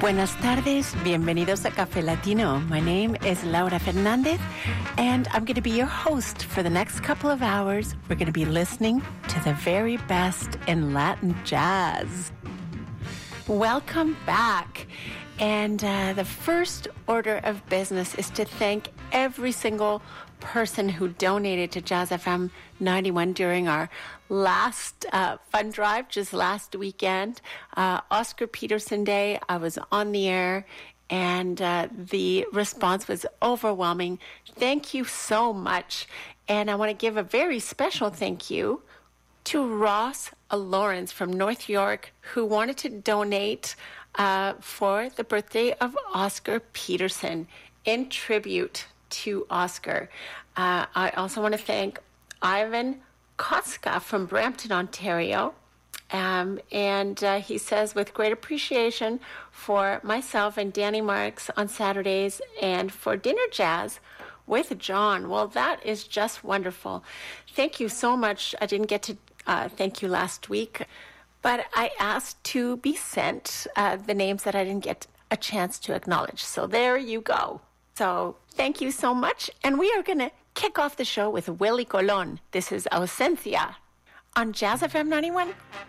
Buenas tardes, bienvenidos a Café Latino. My name is Laura Fernandez, and I'm going to be your host for the next couple of hours. We're going to be listening to the very best in Latin jazz. Welcome back. And the first order of business is to thank every single person who donated to Jazz FM 91 during our last fund drive, just last weekend. Oscar Peterson Day, I was on the air, and the response was overwhelming. Thank you so much. And I want to give a very special thank you to Ross Lawrence from North York, who wanted to donate for the birthday of Oscar Peterson in tribute to Oscar. I also want to thank Ivan Kotska from Brampton, Ontario. And he says, with great appreciation for myself and Danny Marks on Saturdays and for Dinner Jazz with John. Well, that is just wonderful. Thank you so much. I didn't get to thank you last week, but I asked to be sent the names that I didn't get a chance to acknowledge. So there you go. So thank you so much. And we are going to kick off the show with Willie Colon. This is Ausencia on Jazz FM 91.